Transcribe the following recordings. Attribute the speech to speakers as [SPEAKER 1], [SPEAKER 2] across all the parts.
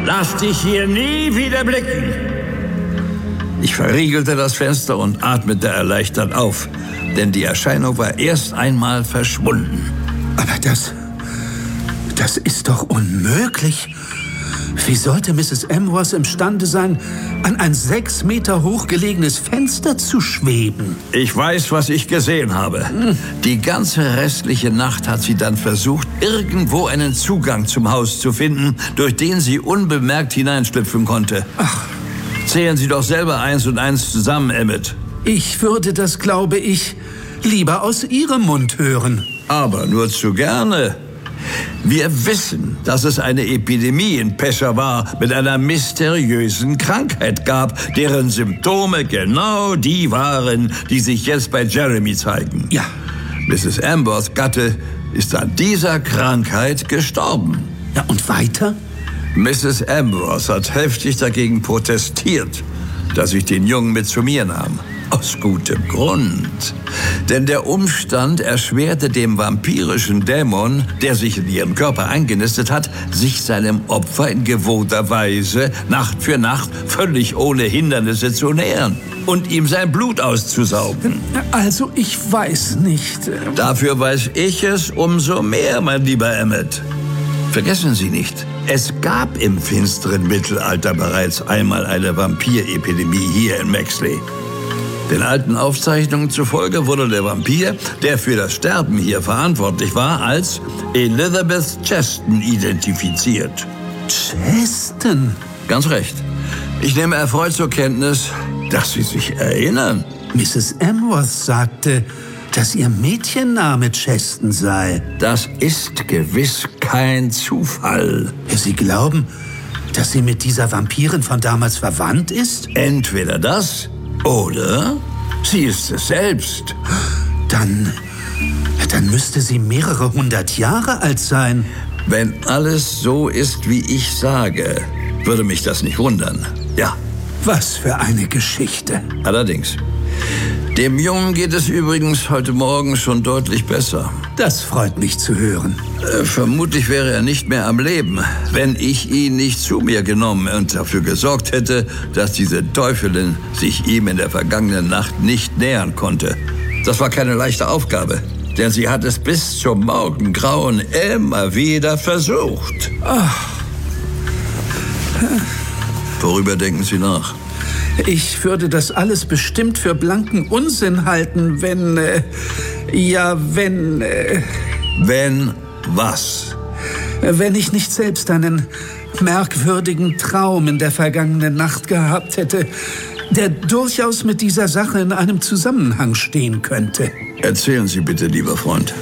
[SPEAKER 1] Lass dich hier nie wieder blicken. Ich verriegelte das Fenster und atmete erleichtert auf, denn die Erscheinung war erst einmal verschwunden.
[SPEAKER 2] Aber das ist doch unmöglich. Wie sollte Mrs. Amworth imstande sein, an ein 6 Meter hoch gelegenes Fenster zu schweben?
[SPEAKER 1] Ich weiß, was ich gesehen habe. Die ganze restliche Nacht hat sie dann versucht, irgendwo einen Zugang zum Haus zu finden, durch den sie unbemerkt hineinschlüpfen konnte.
[SPEAKER 2] Ach.
[SPEAKER 1] Zählen Sie doch selber 1 und 1 zusammen, Emmett.
[SPEAKER 2] Ich würde das, glaube ich, lieber aus Ihrem Mund hören.
[SPEAKER 1] Aber nur zu gerne. Wir wissen, dass es eine Epidemie in Peshawar mit einer mysteriösen Krankheit gab, deren Symptome genau die waren, die sich jetzt bei Jeremy zeigen.
[SPEAKER 2] Ja.
[SPEAKER 1] Mrs. Amworths Gatte ist an dieser Krankheit gestorben.
[SPEAKER 2] Ja, und weiter?
[SPEAKER 1] Mrs. Amworth hat heftig dagegen protestiert, dass ich den Jungen mit zu mir nahm. Aus gutem Grund. Denn der Umstand erschwerte dem vampirischen Dämon, der sich in ihrem Körper eingenistet hat, sich seinem Opfer in gewohnter Weise Nacht für Nacht völlig ohne Hindernisse zu nähern und ihm sein Blut auszusaugen.
[SPEAKER 2] Also, ich weiß nicht.
[SPEAKER 1] Dafür weiß ich es umso mehr, mein lieber Emmett. Vergessen Sie nicht, es gab im finsteren Mittelalter bereits einmal eine Vampirepidemie hier in Maxley. Den alten Aufzeichnungen zufolge wurde der Vampir, der für das Sterben hier verantwortlich war, als Elizabeth Cheston identifiziert.
[SPEAKER 2] Cheston?
[SPEAKER 1] Ganz recht. Ich nehme erfreut zur Kenntnis, dass Sie sich erinnern.
[SPEAKER 2] Mrs. Amworth sagte, dass ihr Mädchenname Cheston sei.
[SPEAKER 1] Das ist gewiss kein Zufall.
[SPEAKER 2] Sie glauben, dass sie mit dieser Vampirin von damals verwandt ist?
[SPEAKER 1] Entweder das oder sie ist es selbst.
[SPEAKER 2] Dann müsste sie mehrere 100 Jahre alt sein.
[SPEAKER 1] Wenn alles so ist, wie ich sage, würde mich das nicht wundern. Ja.
[SPEAKER 2] Was für eine Geschichte.
[SPEAKER 1] Allerdings. Dem Jungen geht es übrigens heute Morgen schon deutlich besser.
[SPEAKER 2] Das freut mich zu hören.
[SPEAKER 1] Vermutlich wäre er nicht mehr am Leben, wenn ich ihn nicht zu mir genommen und dafür gesorgt hätte, dass diese Teufelin sich ihm in der vergangenen Nacht nicht nähern konnte. Das war keine leichte Aufgabe, denn sie hat es bis zum Morgengrauen immer wieder versucht.
[SPEAKER 2] Ach.
[SPEAKER 1] Worüber denken Sie nach?
[SPEAKER 2] Ich würde das alles bestimmt für blanken Unsinn halten, wenn...
[SPEAKER 1] Wenn was?
[SPEAKER 2] Wenn ich nicht selbst einen merkwürdigen Traum in der vergangenen Nacht gehabt hätte, der durchaus mit dieser Sache in einem Zusammenhang stehen könnte.
[SPEAKER 1] Erzählen Sie bitte, lieber Freund.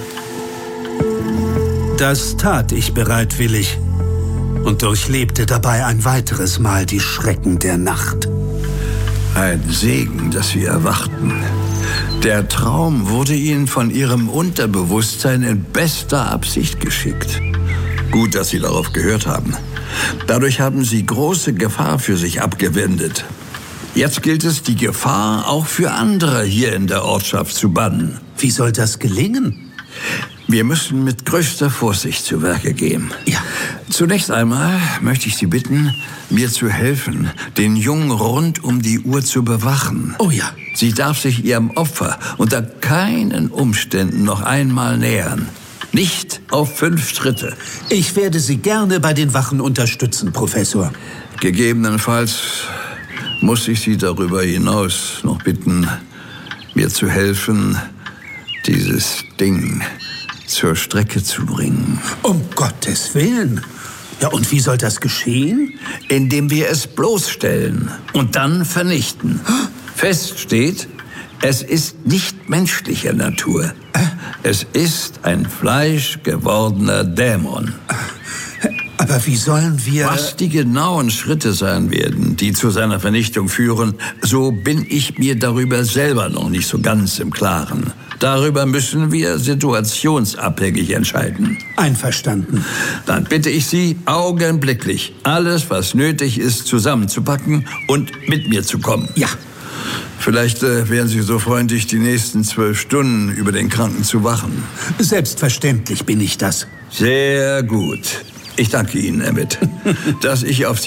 [SPEAKER 2] Das tat ich bereitwillig und durchlebte dabei ein weiteres Mal die Schrecken der Nacht.
[SPEAKER 1] Ein Segen, dass Sie erwachten. Der Traum wurde Ihnen von Ihrem Unterbewusstsein in bester Absicht geschickt. Gut, dass Sie darauf gehört haben. Dadurch haben Sie große Gefahr für sich abgewendet. Jetzt gilt es, die Gefahr auch für andere hier in der Ortschaft zu bannen.
[SPEAKER 2] Wie soll das gelingen?
[SPEAKER 1] Wir müssen mit größter Vorsicht zu Werke gehen.
[SPEAKER 2] Ja.
[SPEAKER 1] Zunächst einmal möchte ich Sie bitten, mir zu helfen, den Jungen rund um die Uhr zu bewachen.
[SPEAKER 2] Oh ja.
[SPEAKER 1] Sie darf sich ihrem Opfer unter keinen Umständen noch einmal nähern. Nicht auf 5 Schritte.
[SPEAKER 2] Ich werde Sie gerne bei den Wachen unterstützen, Professor.
[SPEAKER 1] Gegebenenfalls muss ich Sie darüber hinaus noch bitten, mir zu helfen, dieses Ding zur Strecke zu bringen.
[SPEAKER 2] Um Gottes Willen. Ja, und wie soll das geschehen?
[SPEAKER 1] Indem wir es bloßstellen und dann vernichten. Fest steht, es ist nicht menschlicher Natur. Es ist ein fleischgewordener Dämon.
[SPEAKER 2] Aber wie sollen wir...
[SPEAKER 1] Was die genauen Schritte sein werden, die zu seiner Vernichtung führen, so bin ich mir darüber selber noch nicht so ganz im Klaren. Darüber müssen wir situationsabhängig entscheiden.
[SPEAKER 2] Einverstanden.
[SPEAKER 1] Dann bitte ich Sie, augenblicklich alles, was nötig ist, zusammenzupacken und mit mir zu kommen.
[SPEAKER 2] Ja.
[SPEAKER 1] Vielleicht wären Sie so freundlich, die nächsten 12 Stunden über den Kranken zu wachen.
[SPEAKER 2] Selbstverständlich bin ich das.
[SPEAKER 1] Sehr gut. Ich danke Ihnen, Emmett, dass ich auf